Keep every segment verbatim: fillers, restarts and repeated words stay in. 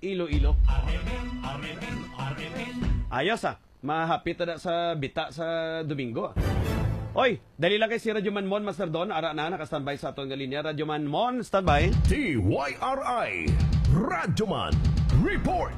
Iloilo. Ayos ah, mahapit na sa bita sa Domingo. Oy, dali lang kay si Radyo Manmon, Master Don, ara na, naka-standby sa atong linya. Radyo Manmon, standby. T Y R I, Radyo Man, report.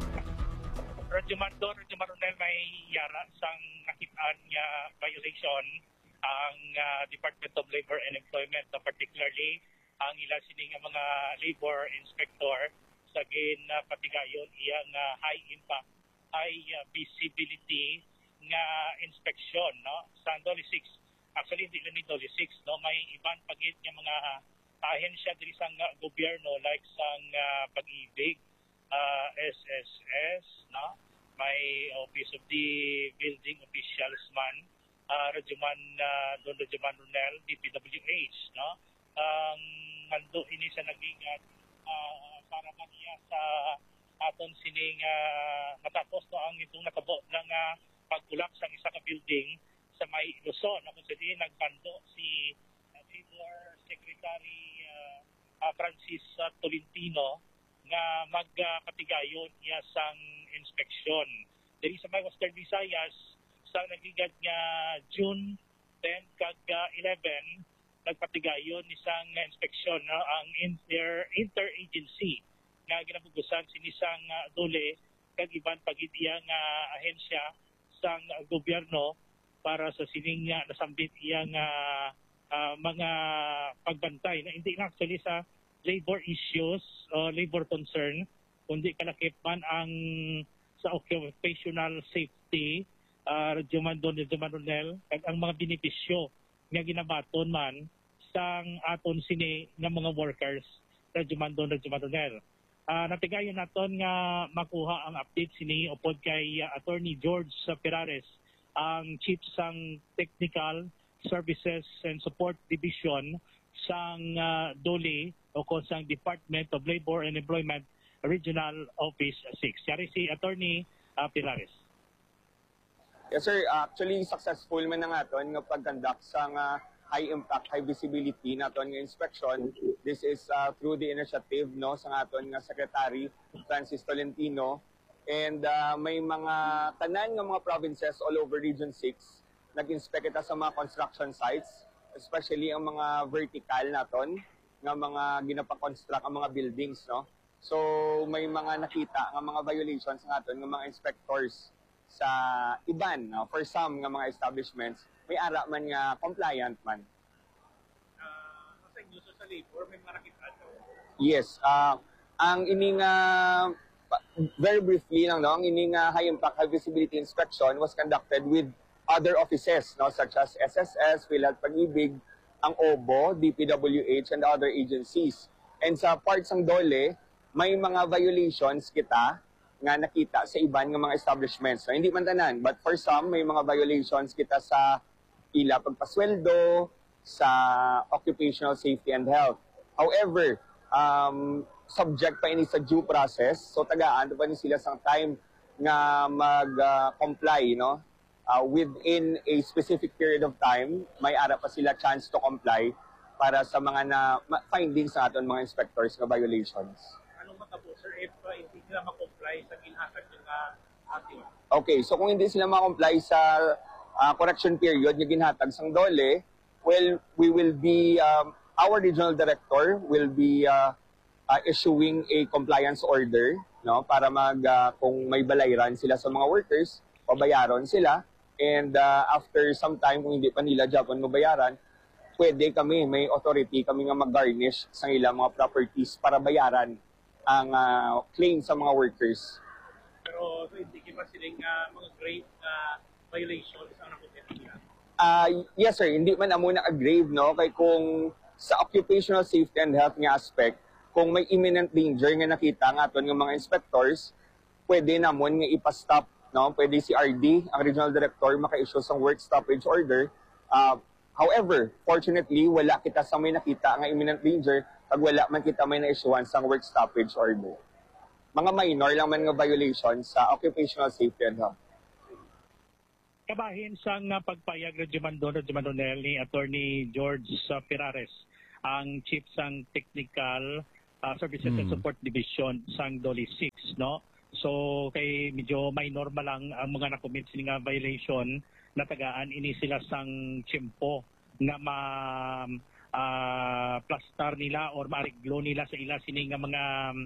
Radyo Man Don, Radyo Maronel, may yara sang nakitaan niya violation ang uh, Department of Labor and Employment, uh, particularly ang ilang sining mga labor inspector sa gin uh, patigayon iyang uh, high impact, high uh, visibility nga inspection, no, sa Doli six. Actually hindi lang ni Doli six, no, may ibang pagit nga mga ahensya diri sa uh, gobyerno like sang uh, Pag-ibig, uh, S S S, no, may Office of the Building Officials man, uh, Radyoman uh, Don Radyoman Ronel, D P W H, no, ang um, mando ini sa naging uh, para man niya sa aton sining uh, matapos no ang itong nakabo ng uh, pagkulak sa isa ka building sa may Luzon. Ako sa din nagpando si uh, Labor Secretary uh, uh, Francis uh, Tolentino nga magpatigayon uh, niya sang inspeksyon. Diri sa may Western Visayas sa nagigad nga June tenth kag uh, eleven nagpatigayon isang uh, inspeksyon no, ang inter interagency nga ginabugusan sinisang uh, Dole kag iban pagidiyang uh, ahensya sang uh, gobyerno para sa sining uh, nasambit iyang uh, uh, mga pagbantay na hindi lang actually sa labor issues o uh, labor concern kundi kalakip man ang sa occupational safety, uh, Radyoman Don Radyoman Ronel kag ang mga benepisyo nga ginabaton man sang aton sini nga mga workers Radyoman Don Radyoman Ronel. Uh, natigayon naton nga makuha ang update sini upod kay uh, Attorney George Pirares, ang Chief sang Technical Services and Support Division sang uh, Dole o ko sang Department of Labor and Employment Regional Office six. Yari si Attorney uh, Pirares. Yes sir, actually successful man na nga aton nga pag-conduct sang uh, high impact, high visibility naton nga inspection. This is uh, through the initiative no sa aton nga Secretary Francis Tolentino, and uh, may mga tanan nga mga provinces all over Region six nag-inspect kita sa mga construction sites, especially ang mga vertical naton nga mga ginapa-construct ang mga buildings, no. So may mga nakita nga mga violations naton nga mga inspectors sa iban, no? For some nga mga establishments may ara man nga compliant man. Uh, sa inyo sa labor, may mga nakita. Yes, uh, ang ining uh, very briefly lang no, ang ining uh, high impact high visibility inspection was conducted with other offices no, such as S S S, PhilHealth Pag-ibig, ang O B O, D P W H and other agencies. And sa parts ng Dole, may mga violations kita nga nakita sa iban nga mga establishments. So, hindi man tanan, but for some, may mga violations kita sa ila pagpasweldo, sa occupational safety and health. However, um, subject pa ini sa due process, so tagaan pa ni sila sang time nga mag-comply, uh, no? Uh, within a specific period of time, may ara pa sila chance to comply para sa mga na findings sa aton mga inspectors nga violations. Anong matabo, sir, if uh, hindi sila ma-comply sa ginhatag ng uh, ating? Okay, so kung hindi sila ma-comply sa uh, correction period nga ginhatag sang Dole, well, we will be, um, our regional director will be uh, uh, issuing a compliance order, no, para mag, uh, kung may balayran sila sa mga workers, pabayaron sila, and uh, after some time, kung hindi pa nila Japan mabayaran, pwede kami, may authority kami nga mag-garnish sa ilang mga properties para bayaran ang uh, claim sa mga workers. Pero so, hindi ba silang uh, mga grave uh, violations ang nakutin nila? Uh, yes sir, hindi man amo na grave, no, kay kung sa occupational safety and health nga aspect, kung may imminent danger nga nakita nga aton nga mga inspectors, pwede namon nga ipa-stop, no, pwede si R D, ang regional director, maka-issue sang work stoppage order. Uh, however, fortunately, wala kita sa may nakita nga imminent danger, pag wala man kita may na-issuean sang work stoppage order. Mga minor lang man nga violations sa occupational safety and health. Kabahin sang uh, pagpayag Radyoman Don Radyoman Ronel ni Attorney George uh, Pirares, ang Chief sang Technical uh, Services mm. and Support Division sang Dole six. no? So kay medyo minor ma lang ang mga na-commit sini nga violation na tagaan ini sila sang tiyempo nga ma uh, plastar nila or maariglo nila sa ila sini nga mga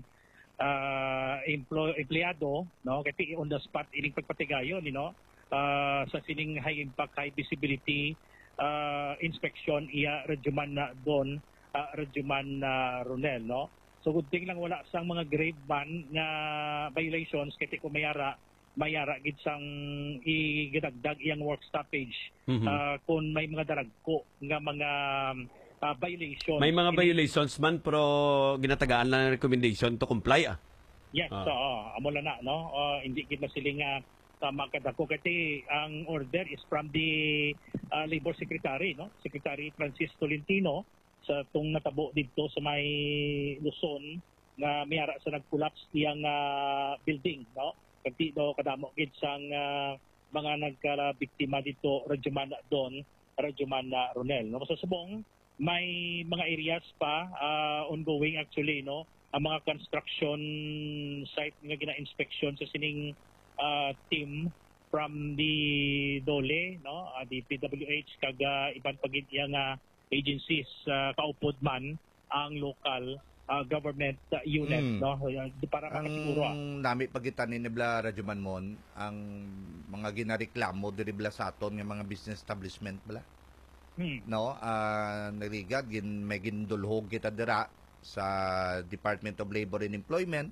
uh, employ empleyado, no? Kay on the spot ining pagpatigayon, you know, uh, sa sining high impact high visibility uh, inspection iya regiman na don uh, regiman na uh, Ronel, no? So good thing lang wala sang mga grade ban nga violations kay ko mayara mayara gid sang igidagdag iyang work stoppage Mhm. uh, kung may mga daragko nga mga uh, violations. May mga violations man pero ginatagaan lang ng recommendation to comply ah. Yes, Ah. so uh, amo lang na, no? Uh, hindi gid na sila nga tama kadako kasi ang order is from the uh, Labor Secretary, no? Secretary Francis Tolentino sa tung natabo dito sa may Luzon nga mayara sa nag-collapse tiyang uh, building, no? Kasi do kadamo gid sang uh, mga nagkabiktima dito Radyoman Don, Radyoman Ronel, no? Sa subong may mga areas pa uh, ongoing actually, no? Ang mga construction site nga gina-inspection sa sining uh, team from the Dole, no? Uh, the P W H kaga iban pagid nga agencies uh, kaupod man ang local uh, government uh, unit, Mm. no? Uh, para makasiguro. Ang nami pagitan ni Nibla Radyoman Mon, ang mga ginareklamo diribla sa aton nga mga business establishment bala. Hmm. No, ah narigad gin may gindulhog kita dira sa Department of Labor and Employment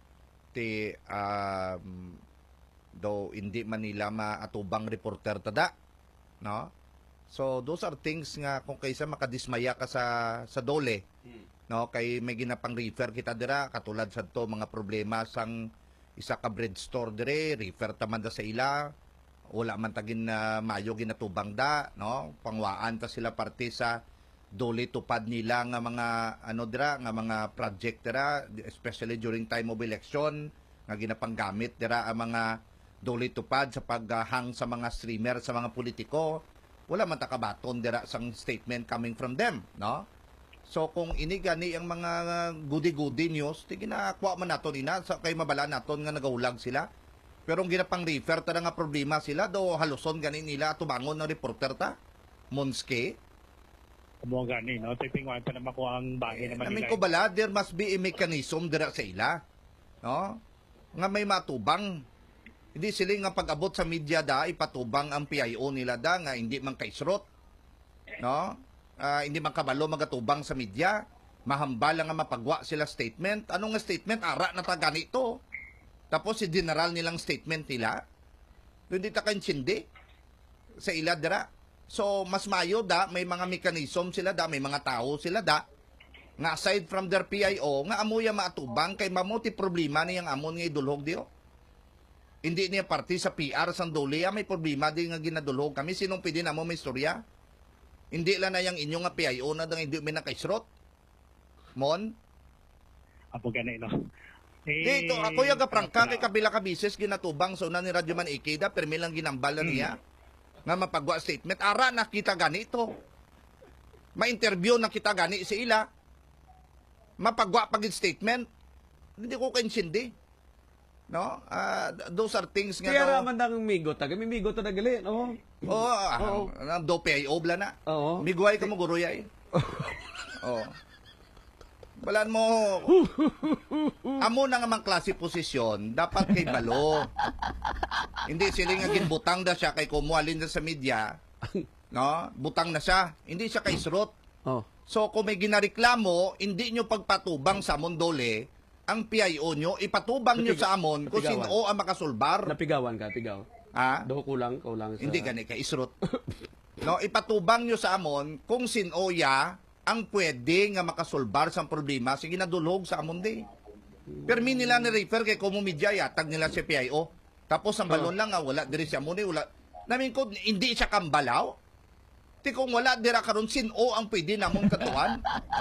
ti um, do hindi man nila maatubang reporter tada, no? So those are things nga kung kaysa makadismaya ka sa sa Dole, no, kay may ginapang refer kita dira katulad sa to mga problema sang isa ka bread store dire refer ta man da sa ila wala man tagin na mayo ginatubang da, no, pangwaan ta sila parte sa Dole tupad nila nga mga ano dira nga mga project dira especially during time of election nga ginapanggamit dira ang mga Dole tupad sa paghang sa mga streamer sa mga politiko. Wala man takabaton dira sang statement coming from them, no? So kung ini gani ang mga goody-goody news, ti ginakuha man naton ina sa kay mabala naton nga nagaulag sila. Pero ang ginapang refer ta nga problema sila do haluson gani nila tubangon ng reporter ta. Monske, Kumo gani, no? Tiping wan pa naman ko ang bahay naman namin nila. ko bala there must be a mechanism dira sa ila, no? Nga may matubang. Hindi sila nga pag-abot sa media da, ipatubang ang P I O nila da, nga hindi man kaisrot. No? Ah, hindi man kabalo magatubang sa media. Mahambal nga mapagwa sila statement. Anong nga statement? Ara na ta ganito. Tapos si general nilang statement nila. Hindi ta kaintindi sa ila dira. So, mas mayo da, may mga mekanism sila da, may mga tao sila da, nga aside from their P I O, nga amuya maatubang kay mamuti problema niyang amon nga idulhog diyo. Hindi niya party sa P R sang Dole, ah, may problema din nga ginadulhog kami. Sinong pwede na mo may istorya? Hindi lang na yung inyong nga P I O na hindi may nakaisrot. Mon? Apo gani, no? Eh, Dito, ako yung kaprangka kay kabila ka bises ginatubang sa una ni Radyoman Ikeda, permi lang ginambala niya. Nga mapagwa statement. Ara, nakita ganito. Ma-interview na kita gani si ila. Mapagwa pagin statement. Hindi ko kainsindi. No? Uh, those are things nga Kaya daw. raman dang migo ta, kami migo ta nagali, no? Oo, Oo. ah, do P I O bla na. Oo. Miguay ka mo guruyay. Oo. Balaan mo. Amo na nga mang klase posisyon, dapat kay balo. Hindi sila nga ginbutang da siya kay kumuhalin da sa media. No? Butang na siya. Hindi siya kay srot. Oh. So kung may ginareklamo, hindi nyo pagpatubang sa Mondole, ang P I O nyo, ipatubang nyo Napig- sa amon kung napigawan. sino ang makasulbar. Napigawan ka, pigaw. Ha? Do kulang, kulang sa... Hindi gani ka isrot. No, ipatubang nyo sa amon kung sino ya ang pwede nga makasolbar sa problema sige nadulhog sa amon di. Permi nila ni refer kay komo media yatag nila si P I O. Tapos ang balon lang nga wala diri si amon di wala. Namin ko hindi siya kambalaw. Ti kung wala dira karon sino ang pwede namon katuan.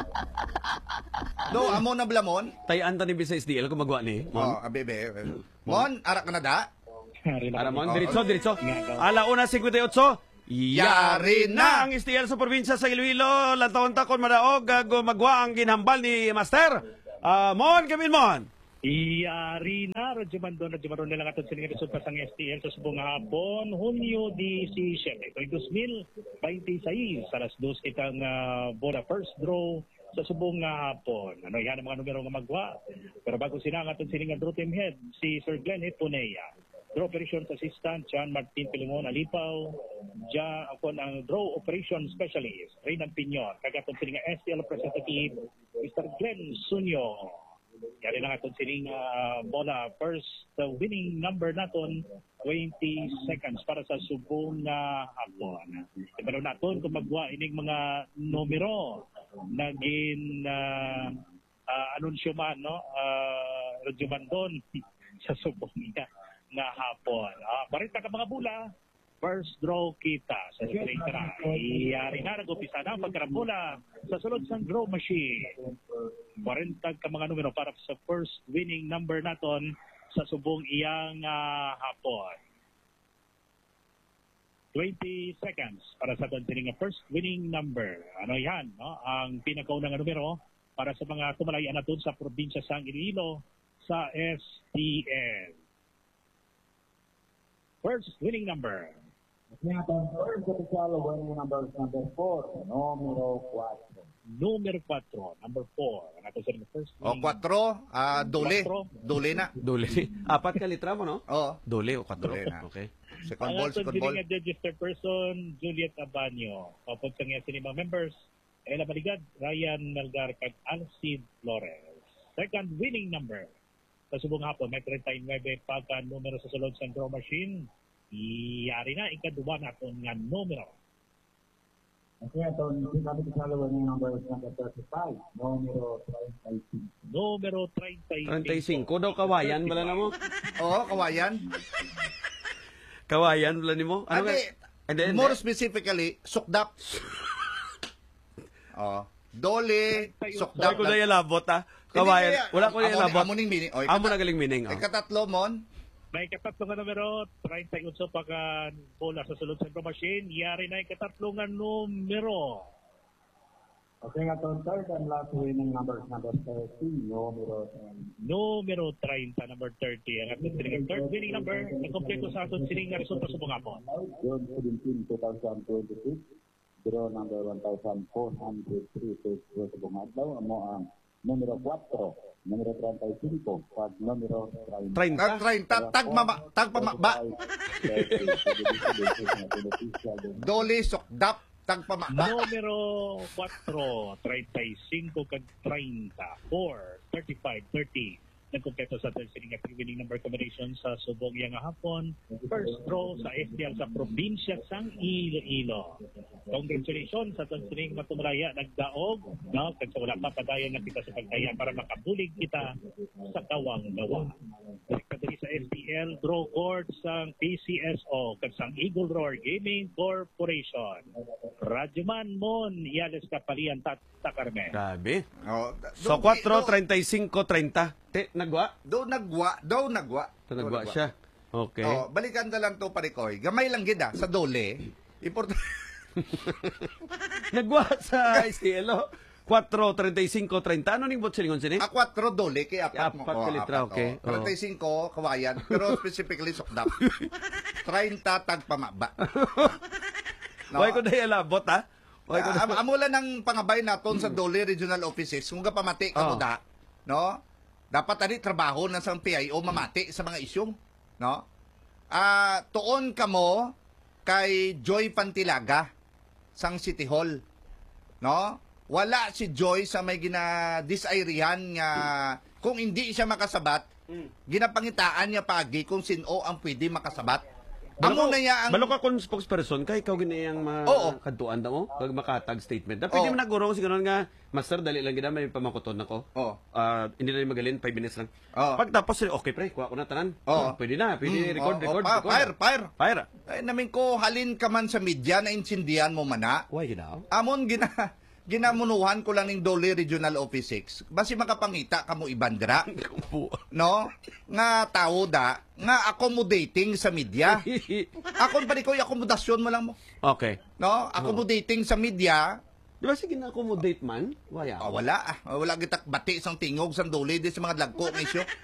Do amo na blamon. Tayan ta ni sa S D L kung magwa ni. Oh, abebe. Mon, ara ka na da. Para mo, Oh, diretso, oh. diretso. Nga daw. Alauna fifty-eight. Yari na ang S T L sa probinsya sa Iloilo. Lantawon ta kon madaog gago magwa ang ginhambal ni Master. Ah, mon kamin mon. Iyari na Radyo Mandon, Radyo Maron na lang aton sa mga resulta sang S T L sa subong nga hapon, Hunyo disisiete, ito ay two thousand twenty-six, alas dos kitang uh, bola first draw sa subong nga hapon. Ano yan ang mga numero nga magwa. Pero bago sila ang aton siningan draw team head, si Sir Glenn Hiponea. Draw Operations Assistant, John Martin Pilimon Alipaw. Ja, ako ang Draw Operation Specialist, Reynan Pinyon. Kagatong siningan S T L Representative, Mister Glenn Sunyo. Yari lang aton sining uh, bola first uh, winning number naton twenty seconds para sa subong nga uh, hapon. Ibalo naton kung magwa ining mga numero naging uh, uh, anunsyo man no uh, Radyo Mandon sa subong nga, nga hapon. Uh, Parita ka mga bula. First draw kita sa straight na. Iyari na nag-upisa na ang pagkarambula sa sulod sa draw machine. forty ka mga numero para sa first winning number naton sa subong iyang uh, hapon. twenty seconds para sa aton nga first winning number. Ano yan? No? Ang pinakaunang numero para sa mga tumalayan naton sa probinsya sang Iloilo sa S T L. First winning number. Natin, first official winning number number four, numero four. Numero four, number four. Ang ato sa first O, winning. kwatro, ah, dole. Kwatro. Dole na. Dole. Apat ka litra mo, no? Oo. Dole o katro. Dole na. Okay. Second Ang ball, ato second sa ball. registered person, Juliet Abanyo. Kapag sa nga sinima members, Ella Maligad, Ryan Melgar, kag Alcid Flores. Second winning number. Sa subong hapon, may thirty-nine pagka numero sa sulod sa draw machine. Iyari na, ikaduwa na ito nga numero. Kasi ito, official winning number number thirty-five, numero thirty-six. Numero thirty-five. thirty-five daw kawayan bala na mo. Oo, kawayan. Kawayan bala ni mo. Ano Ate, nga? Hindi, hindi. more specifically, sukdap. Oh, dole, Wala sukdap. ko na yung labot, ha? Kawayan. Hindi, Wala ko na yung amo- labot. Amo ning meaning. Oy, Amo na galing meaning. oh. Ikatatlo mon. May katatlo nga numero, thirty-eight pagka bola sa sulod sa draw machine. Iyari na ikatatlo nga numero. Okay, nga ito, third and last winning number number thirty, numero ten. Numero thirty, number thirty. Ang ating sining third winning number, nagkompleto sa ating sining nga resulta sa mga hapon. June seventeenth, twenty twenty-six, draw number one thousand four hundred three, sa bumadlaw, amo ang numero four, numero thirty-five, pag numero thirty. thirty. Tag treinta, tag mama, tag pamaba. Dole, sukdap, tag pamaba. Numero four, thirty-five kag thirty, four, thirty-five, thirty. Nagkompleto sa ating sining nga winning number combination sa subong yang hapon. First draw sa S T L sa probinsya sang Iloilo. Congratulations sa ating sining matumalaya nagdaog, no? Kag sa wala pa padayon na kita sa pagdaya para makabulig kita sa kawang gawa. Direkta diri sa S T L draw court sang P C S O kag sang Eagle Roar Gaming Corporation. Radyoman Mon Iales Kapalian Tat Takarmen. Grabe. Oh, So, four, thirty-five, thirty. Te, nagwa? Do nagwa, do nagwa. So, nagwa siya. Okay. Oh, balikan na lang to parikoy. Gamay lang gid ah, sa dole. Importante. Nagwa sa S T L, oh. four, thirty-five, thirty. Ano ning bot silingon sini? A kwatro dole kay apat mo. Apat ka litra, okay. Oh. thirty-five kawayan, pero specifically sukdap. thirty tag pamaba. No. Why ko dahil labot, ha? Why ko Ah, am- amo lang ng pangabay naton sa Dole Regional Offices kung pamati ka Oh. mo da, no? Dapat ani trabaho na sa P I O mamati sa mga isyong, no? Ah, tuon kamo kay Joy Pantilaga sang City Hall, no? Wala si Joy sa may gina-disairehan nga kung hindi siya makasabat, ginapangitaan niya pagi kung sino ang pwede makasabat. Amo na niya ang Balo ka kung spokesperson, kay ikaw ginayang Oo. makaduan na mo, kag makatag statement. Da, pwede Oo. mo nagurong siguro nga, Master, dali lang gina, may pamakuton ako. Oo. Ah, hindi na yung magalin, five minutes lang. Oo. Pagtapos, okay pre, kuha ko na tanan. Oo. Ah, pwede na, pwede Mm, record, oo, record, pa- record. fire, fire. Fire. Ay, namin ko, halin ka man sa media na insindihan mo mana. Why ginaw? Amon, gina, ginamunuhan ko lang ng Dole Regional Office six. Basi makapangita kamo ibandra. No? Nga tao da, nga accommodating sa media. Akon pa ko akomodasyon mo lang mo. Okay. No? Accommodating sa media. Di ba sige na-accommodate man? Why Ah, wala ah. Wala gitak bati sang tingog sang Dole di sa mga dagko ng isyo.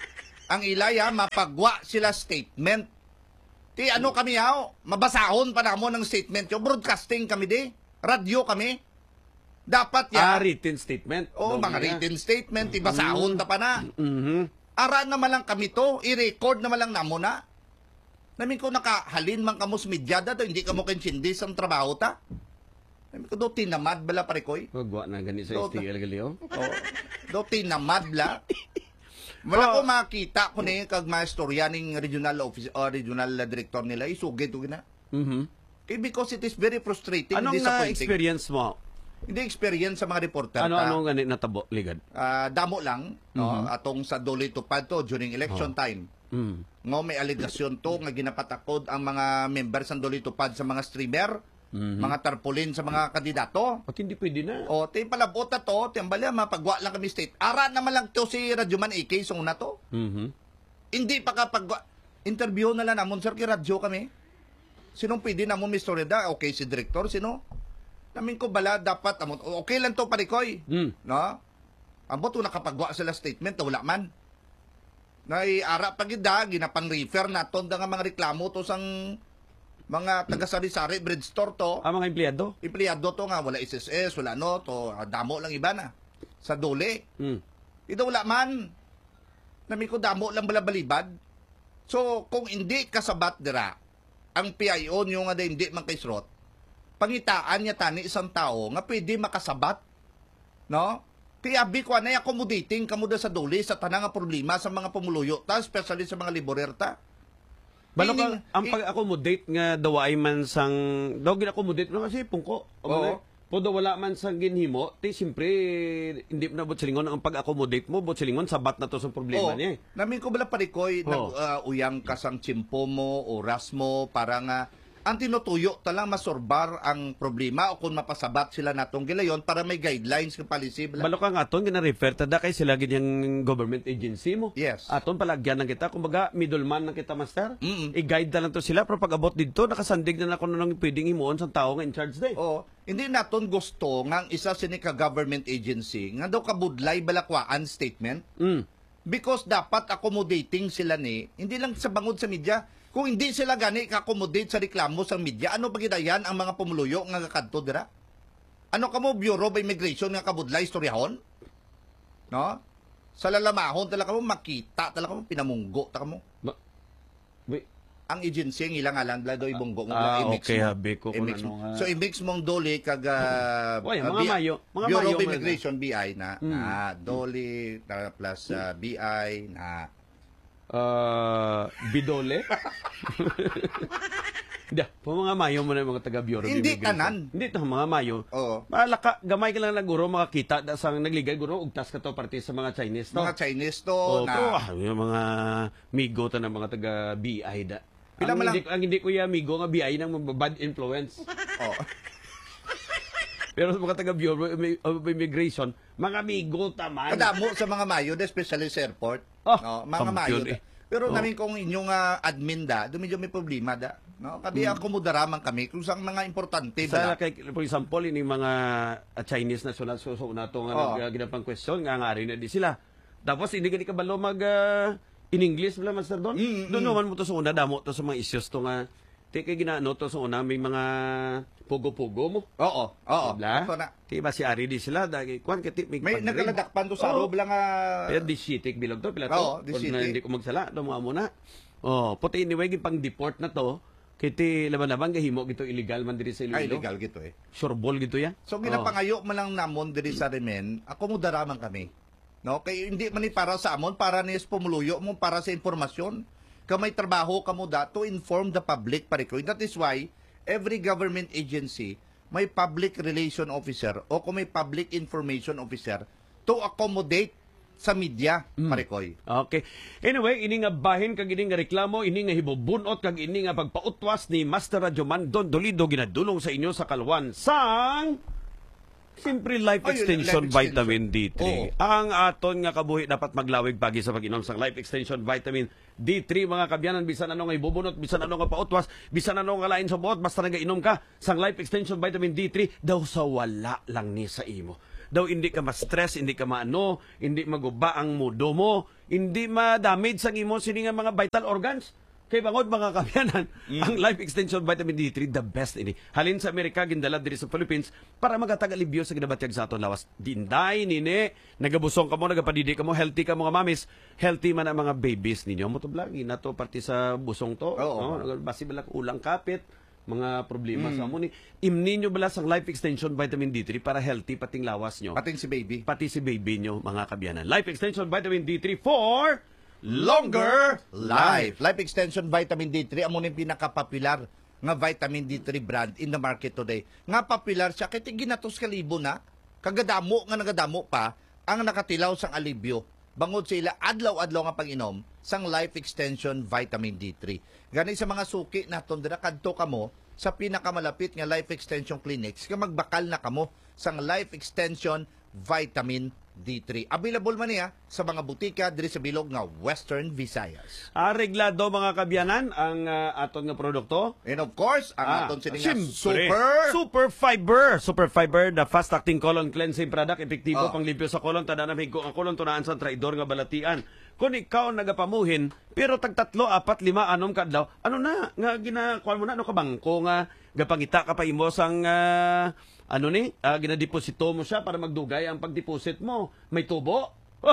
ang ilaya mapagwa sila statement. Ti ano kami haw, mabasahon pa namo ng statement yo, broadcasting kami di, radyo kami. Dapat ya. Ah, written statement. Oh, Daw mga niya. written statement, ti basahon ta pa na. Mhm. Ara naman lang kami to, i-record naman lang namo na. Namin ko nakahalin man kamo sa media da, to, hindi kamo kinsindi sa trabaho ta. Namin ko do tinamad bala pare koy. Wagwa na gani sa Do- S T L galio. Oh, do tinamad bla. Wala ko makita ko ni kag mga istorya ning regional office or regional director nila isugid ko na. Mhm. Eh, because it is very frustrating, Anong na disappointing. experience mo? Hindi experience sa mga reporter. Ano ta. ano gani natabo ligad? Ah, damo lang no atong sa Doli Tupad to during election time. Mm. Ngo may aligasyon to nga ginapatakod ang mga members ng Doli Tupad sa mga streamer, mga tarpaulin sa mga kandidato. At hindi pwede na. O tay palabot na to, timbali mapagwa lang kami state. Ara naman lang to si Radyoman A K sa una to. Mhm. Hindi pa kapag interview na lang namon sir kay radyo kami. Sinong pwede namon Mister Reda? Okay si director sino? Namin ko bala dapat amot okay lang to parikoy. Mm. No? Ambot to nakapagwa sila statement wala man. Nay ara pagida ginapan-refer naton da nga mga reklamo to sang mga taga-sari-sari bread store to. Ang mga empleyado? Empleyado to nga wala S S S, wala no to ah, damo lang iba na. Sa dole. Mm. Ito wala man. Nami ko damo lang balabalibad. So, kung hindi kasabat dira, ang P I O nyo nga da hindi man kaisrot, pangitaan niya tani isang tao nga pwede makasabat. No? Kaya abi ko anay accommodating kamo da sa duli sa tanang nga problema sa mga pumuluyo ta, especially sa mga laborer ta. Balo ka, Ining- ang i- pag-accommodate nga dawaay man sang daw gina-accommodate no kasi pungko. Oo. Podo wala man sang ginhimo, ti siyempre hindi mo na botsilingon ang pag-accommodate mo, botsilingon sabat na to sa problema Oo. niya. eh. Namin ko bala parikoy, Oo. nag uh, uyang kasang tsimpo mo, oras mo, para nga ang tinutuyo talang masorbar ang problema o kung mapasabat sila natong gilayon para may guidelines ng policy. Bala. Balo ka nga aton gina-refer ta da kay sila ganyang government agency mo. Yes. Aton palagyan na kita, kumbaga middleman na kita master. Mm-mm. I-guide na lang to sila pero pag abot dito nakasandig na na kuno nang pwedeng himuon sa tao nga in charge day. O, hindi naton gusto nga ang isa sinika government agency nga daw kabudlay balakwaan statement Mm. because dapat accommodating sila ni, hindi lang sa bangod sa media. Kung hindi sila gani ka-accommodate sa reklamo sa media, ano pagidayan ang mga pumuluyo nga kakadto dira? Ano kamo Bureau of Immigration nga kabudlay istoryahon? No? Sa lalamahon talaga mo makita talaga mo pinamunggo ta kamo. Ba- Wait. Ang agency ang ilang alang blado ibunggo mo Ah, i-mix okay, mo. habi ko kung I-mix mo. ano nga. So i-mix mong doli kag uh, Oy, uh, mga B- mayo, mga Bureau mayo of man. Immigration B I na Hmm. ah, doli na plus uh, B I na Uh, bidole. Da, po mga mayo mo na yung mga taga Bureau of Hindi Immigration. tanan. Hindi to mga mayo. Oo. Malaka, gamay ka lang na guro makakita da sang nagligay guro ugtas ka to parte sa mga Chinese to. mga Chinese to Oh, na pero, ah, yung mga migo to ng mga taga B I da. Pila Ang man hindi, ang hindi ko ya migo nga B I nang bad influence. oh. Pero sa mga taga Bureau of Immigration, mga migo taman. Kadamo sa mga mayo, especially sa airport. Oh, no, mga mayo. kampiyon da. eh. Pero Oh. namin kung inyong uh, admin da, dumidyo may problema da. No, kadi Hmm. akomodaraman kami kung saan mga importante Sa ba. kay for example ini mga uh, Chinese national so so na to nga Oo. nag ginapang question nga nga rin na di sila. Tapos hindi gani kabalo mag uh, in English bala Master Don. Mm, Doon mm. naman mo to sa una damo to sa mga issues to nga ti kay ginaano to sa una may mga pugo-pugo mo. Oo, oo. Bla. Ito na. Ti ba si Ari di sila dagi kwan kati may May nagaladakpan to sa Oo. rob lang nga. Pero di sitik bilog to pila to. Oo, di Kung na sitik. hindi ko magsala do mga muna. Oh, puti anyway pang deport na to. Kiti laban-laban gahimo gito illegal man diri sa Iloilo. Ay, legal gito eh. Sureball gito ya. So ginapangayo man lang namon diri sa remen, akomodaraman kami. No, kay hindi man ni para sa amon, para ni pumuluyo mo para sa informasyon. Kamay trabaho kamo da to inform the public parikoy. That is why every government agency may public relation officer o kung may public information officer to accommodate sa media parikoy. Okay. Anyway, ini nga bahin kag ini nga reklamo, ini nga hibubunot kag ini nga pagpautwas ni Master Radyoman Don Dolido ginadulong sa inyo sa kalwan sang Simpre Life Ay, Extension Life Extension. Vitamin D three. Ang aton nga kabuhi dapat maglawig pagi sa pag-inom sang Life Extension Vitamin D three mga kabyanan bisan ano nga ibubunot, bisan ano nga pautwas, bisan ano nga lain sa buot basta nagainom ka sang Life Extension Vitamin D three daw sa wala lang ni sa imo. daw hindi ka ma-stress, hindi ka maano, hindi maguba ang mudo mo, hindi ma-damage ang imo sini nga mga vital organs. Kay bangod mga kabyanan, mm. ang Life Extension Vitamin D three, the best ini. Halin sa Amerika, gindala diri sa Philippines, para magatag-alibyo sa ginabatyag sa aton lawas. Dinday, nini, nagabusong ka mo, nagapadidi ka mo, healthy ka mga mamis, healthy man ang mga babies ninyo. Mo to blagi na to, parti sa busong to. Oo. No? Basi balak ulang kapit, mga problema mm. sa amo ni. Imni nyo bala sang Life Extension Vitamin D three para healthy pating lawas nyo. Pating si baby. Pati si baby nyo, mga kabyanan. Life Extension Vitamin D three for longer life. Life Extension Vitamin D three amo ning pinaka-popular nga vitamin D three brand in the market today. Nga popular siya kay ginatos ka libo na, kagadamo nga nagadamo pa ang nakatilaw sang alibyo. Bangod sa ila adlaw-adlaw nga pag-inom sang Life Extension Vitamin D three. Gani sa mga suki naton dira kadto kamo sa pinakamalapit nga Life Extension clinics nga magbakal na kamo sang Life Extension Vitamin D three. Available man niya sa mga butika diri sa bilog nga Western Visayas. Areglado mga kabyanan ang uh, aton nga produkto. And of course, ang Ah, aton sini nga siyempre, super Super Fiber. Super Fiber, the fast-acting colon cleansing product. Epektibo Oh. pang limpyo sa kolon. Tanda na higko ang kolon tunaan sa traidor nga balatian. Kung ikaw nagapamuhin, pero tag tatlo, apat, lima, anom ka daw, ano na, nga ginakuan mo na, ano ka bangko nga, gapangita ka pa imo sang, ah, ano ni, uh, ginadeposito mo siya para magdugay ang pagdeposit mo. May tubo.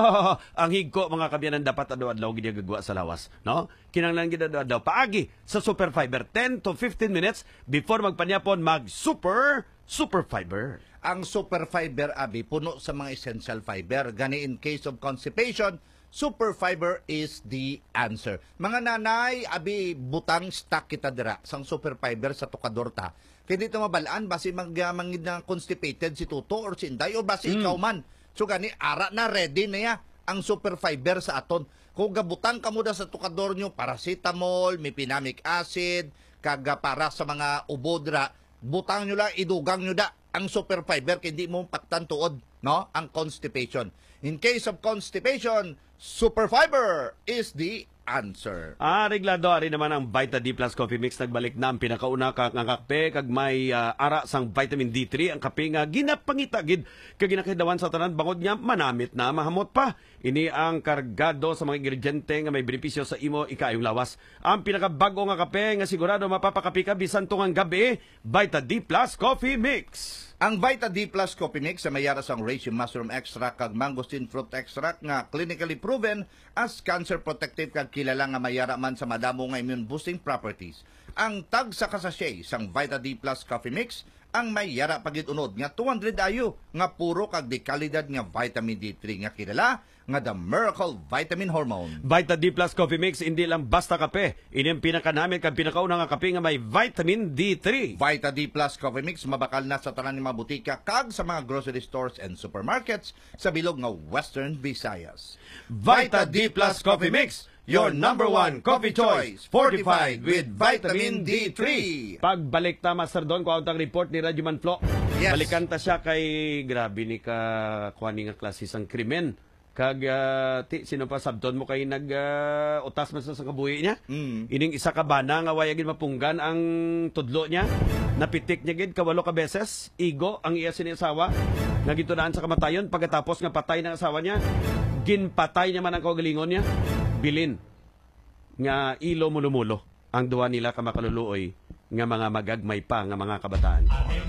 Ang higko mga kabyanan dapat adlaw-adlaw ginagagawa sa lawas, no? Kinahanglan gid-adlaw paagi sa Super Fiber ten to fifteen minutes before magpanyapon mag Super Super Fiber. ang Super Fiber abi puno sa mga essential fiber. Gani in case of constipation, Super Fiber is the answer. Mga nanay, abi butang stock kita dira sang Super Fiber sa tukador ta. Kaya dito mabalaan, basi magmangid na constipated si Tuto or si Inday o basi mm. ikaw man. So gani, ara na ready na ya ang Super Fiber sa aton. Kung gabutang ka muna sa tukador nyo, paracetamol, mipinamic acid, kaga para sa mga ubodra, butang nyo lang, idugang nyo da ang Super Fiber, kaya hindi mo paktan tuod, no? Ang constipation. In case of constipation, Super Fiber is the answer. Ah, reglado, ari naman ang Vita D Plus Coffee Mix. Nagbalik na ang pinakauna ka nga kape, kag may uh, ara sang vitamin D three. Ang kape nga ginapangitagid, kag ginakidawan sa tanan, bangod niya, manamit na, mahamot pa. Ini ang kargado sa mga ingrediente nga may benepisyo sa imo ikayong lawas. Ang pinakabago nga kape nga sigurado mapapakapi ka bisan tungang gabi, Vita D Plus Coffee Mix. Ang Vita D Plus Coffee Mix sa mayara sang reishi mushroom extract kag mangosteen fruit extract nga clinically proven as cancer protective kag kilala nga mayara man sa madamo nga immune boosting properties. Ang tag sa kasashay sang Vita D Plus Coffee Mix ang mayara pagit-unod nga two hundred ayo nga puro kag di kalidad nga vitamin D three nga kilala nga the miracle vitamin hormone. Vita D Plus Coffee Mix, hindi lang basta kape. Ini ang pinakanamit kag pinakauna nga kape nga may vitamin D three. Vita D Plus Coffee Mix mabakal na sa tanan ng mga butika kag sa mga grocery stores and supermarkets sa bilog nga Western Visayas. Vita D Plus Coffee Mix, your number one coffee choice, fortified with vitamin D three. Pagbalik ta, Master Don, kung ang report ni Radyoman Flo, Yes. balikan ta siya kay grabe ni ka kuani nga klase sang krimen. Kag uh, ti, sino pa sabton mo kay nag uh, utas man sa kabuhi niya? Mm. Ining isa ka bana nga wayagin mapunggan ang tudlo niya. Napitik niya gid kawalo ka beses, igo ang iya sini asawa. Nga gitunaan sa kamatayon pagkatapos nga patay ng asawa niya, ginpatay niya man ang kaugalingon niya. Bilin nga ilo mulumulo ang duwa nila ka makaluluoy nga mga magagmay pa nga mga kabataan.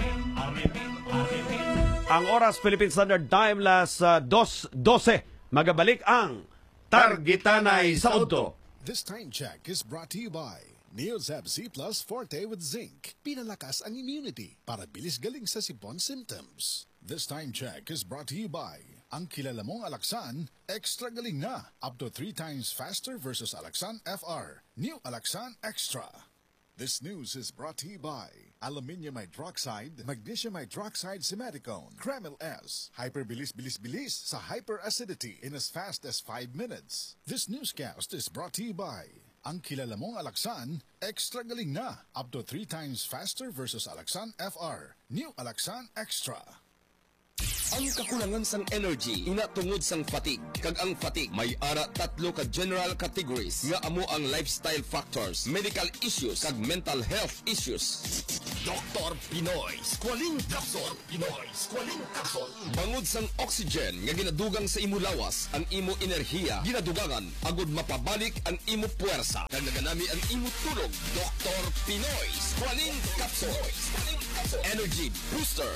Ang oras Philippine Standard Time las uh, dos dose. Magabalik ang Targitanay sa Udto. This time check is brought to you by Neozab Z Plus Forte with Zinc. Pinalakas ang immunity para bilis galing sa sipon symptoms. This time check is brought to you by ang kilala mong Alaxan, extra galing na. Up to three times faster versus Alaxan F R. New Alaxan Extra. This news is brought to you by Aluminium Hydroxide, Magnesium Hydroxide Simeticone, Kremil S, Hyperbilis Bilis Bilis sa hyperacidity in as fast as five minutes. This newscast is brought to you by ang kilala mong Alaxan, extra galing na. Up to three times faster versus Alaxan F R. New Alaxan Extra. Ang kakulangan sang energy ina tungod sang fatigue. Kag ang fatigue may ara tatlo ka general categories nga amo ang lifestyle factors, medical issues kag mental health issues. Doktor Pinoy Squalene Capsule. Pinoy Squalene Capsule. Bangod sang oxygen nga ginadugang sa imo lawas, ang imo enerhiya ginadugangan agud mapabalik ang imo puwersa. Kag naganami ang imo tulog. Doktor Pinoy Squalene Capsule. Energy Booster.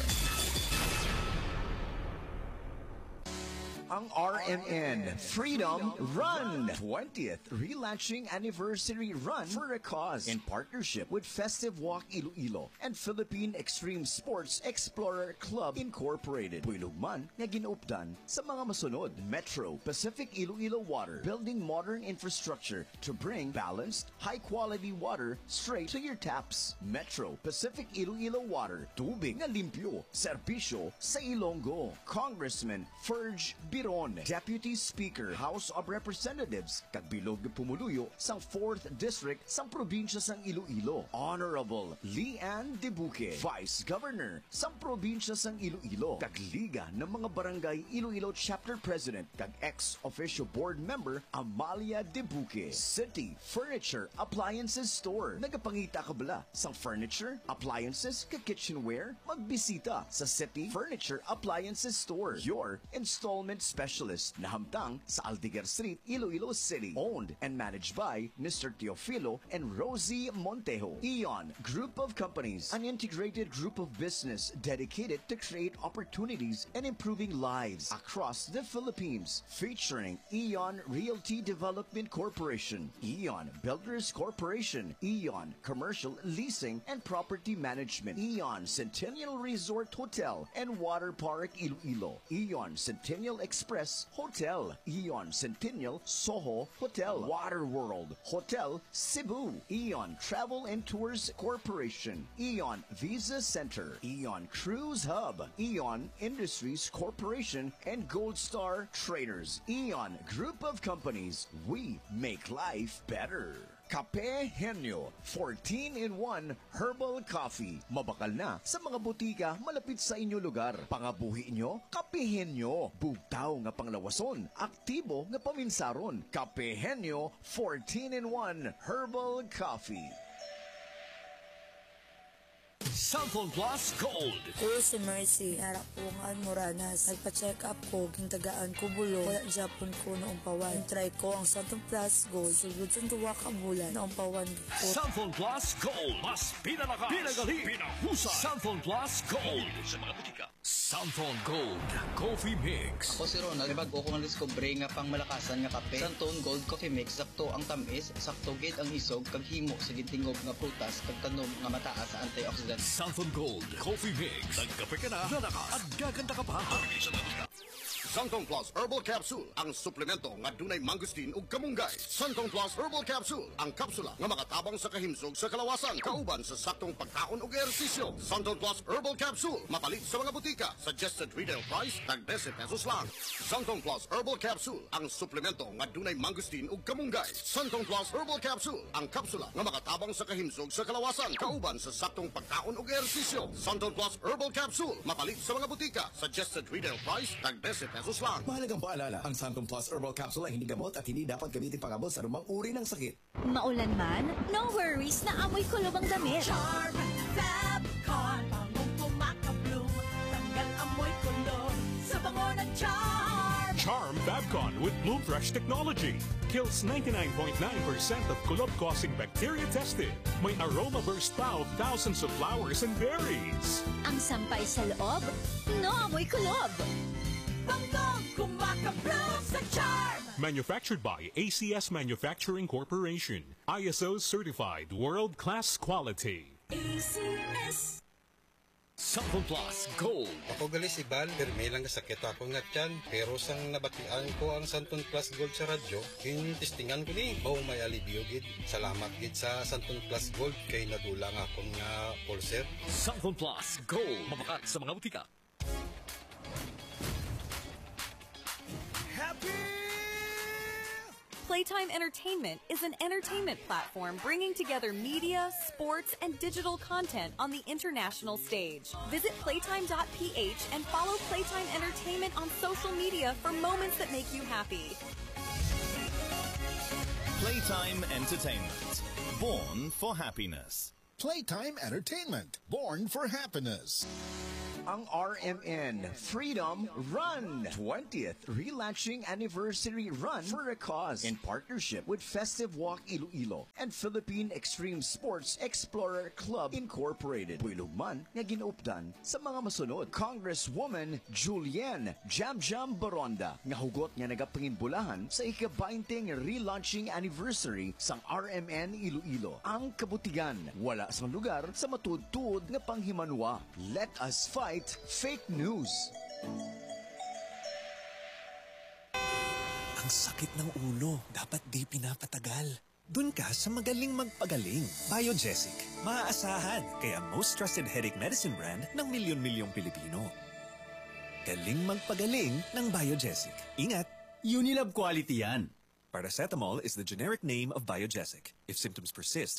Ang R M N Freedom Run twentieth Relaunching Anniversary Run for a Cause in partnership with Festive Walk Iloilo and Philippine Extreme Sports Explorer Club Incorporated. Builugman nga ginuupdan sa mga masunod: Metro Pacific Iloilo Water, building modern infrastructure to bring balanced, high-quality water straight to your taps. Metro Pacific Iloilo Water, tubig nga limpyo, serbisyo sa Ilonggo. Congressman Ferge Biron, Deputy Speaker, House of Representatives, kagbilog pumuluyo sang fourth District sang probinsya sang Iloilo. Honorable Leanne Debuque, Vice Governor sang probinsya sang Iloilo, kagliga ng mga barangay Iloilo Chapter President, kag ex-official board member Amalia Debuque. City Furniture Appliances Store, nagapangita ka bala sang furniture, appliances, kag kitchenware, magbisita sa City Furniture Appliances Store, your installment specialist na hamtang sa Aldigar Street, Iloilo City. Owned and managed by Mister Teofilo and Rosie Montejo. Eon Group of Companies, an integrated group of business dedicated to create opportunities and improving lives across the Philippines. Featuring Eon Realty Development Corporation, Eon Builders Corporation, Eon Commercial Leasing and Property Management, Eon Centennial Resort Hotel and Water Park Iloilo, Eon Centennial Express Hotel, Eon Centennial Soho Hotel, Water World Hotel Cebu, Eon Travel and Tours Corporation, Eon Visa Center, Eon Cruise Hub, Eon Industries Corporation, and Gold Star Traders. Eon Group of Companies, we make life better. Kape Henyo, fourteen in one Herbal Coffee. Mabakal na sa mga butika malapit sa inyo lugar. Pangabuhi nyo, Kape Henyo. Bugtaw nga panglawason, aktibo nga paminsaron. Kape Henyo, fourteen in one Herbal Coffee. Cellphone Plus Gold. Ko si Mercy, harap ko nga Moranas. Nagpa-check up ko, gintagaan ko bulo. Wala Japon ko noong pawan. Try ko ang Cellphone Plus Gold. Sugod sa tuwa ka bulan noong pawan ko. Cellphone Plus Gold. Mas pinalakas, pinagali, pinahusay. Cellphone Plus Gold. Sa mga butika. Cellphone Gold Coffee Mix. Ako si Ronald, bago ko nga discover nga pang malakasan nga kape. Cellphone Gold Coffee Mix, sakto ang tamis, sakto gid ang isog, kag himo sa gintingog nga prutas, kag tanom nga mataas sa antioxidant. Cellphone Gold Coffee Mix. Nagkape ka na, lalakas, at gaganda ka pa. Santong Plus Herbal Capsule, ang suplemento nga dunay mangustin ug kamunggay. Santong Plus Herbal Capsule, ang kapsula nga makatabang sa kahimsog sa kalawasan, kauban sa saktong pagkaon ug ehersisyo. Santong Plus Herbal Capsule, mapalit sa mga butika. Suggested retail price, tag twenty pesos lang. Santong Plus Herbal Capsule, ang suplemento nga dunay mangustin ug kamunggay. Santong Plus Herbal Capsule, ang kapsula nga makatabang sa kahimsog sa kalawasan, kauban sa saktong pagkaon ug ehersisyo. Santong Plus Herbal Capsule, mapalit sa mga butika. Suggested retail price, tag twenty pesos lang. Mahalagang paalala, ang Santong Plus Herbal Capsule ay hindi gamot at hindi dapat gamitin pangabot sa rumang uri ng sakit. Maulan man, no worries na amoy kulob ang damit. Charm Fabcon, pangong kumakabloom, tanggal amoy kulob sa bango ng Charm. Charm Fabcon with Bloom Fresh technology kills ninety-nine point nine percent of kulob-causing bacteria tested. May aroma burst pa of thousands of flowers and berries. Ang sampay sa loob, no amoy kulob. Bangong kumakabloom sa Charm. Manufactured by A C S Manufacturing Corporation. I S O certified world-class quality. A C S. Cellphone Plus Gold. Ako gali si Bal, permi lang sakit ako nga tiyan. Pero sang nabatian ko ang Santon Plus Gold sa radyo, kinistingan ko ni. Oh, may alibyo gid. Salamat gid sa Santon Plus Gold kay nadulang akong nga pulser. Cellphone Plus Gold. Mabakat sa mga butika. Playtime Entertainment is an entertainment platform bringing together media, sports, and digital content on the international stage. Visit playtime dot p h and follow Playtime Entertainment on social media for moments that make you happy. Playtime Entertainment. Born for happiness. Playtime Entertainment, born for happiness. Ang R M N Freedom Run twentieth Relaunching Anniversary Run for a Cause in partnership with Festive Walk Iloilo and Philippine Extreme Sports Explorer Club Incorporated. Builugman nga ginuupdan sa mga masunod. Congresswoman Julienne Jam Jam Baronda nga hugot nga nagapangimbulahan sa ika-twenty relaunching anniversary sang R M N Iloilo. Ang kabutigan wala sa lugar sa matud-tud nga panghimanwa. Let us fight fake news. Ang sakit ng ulo, dapat di pinapatagal. Dun ka sa magaling magpagaling. Biogesic. Maaasahan, kaya most trusted headache medicine brand ng milyon-milyong Pilipino. Galing magpagaling ng Biogesic. Ingat! Unilab quality yan. Paracetamol is the generic name of Biogesic. If symptoms persist,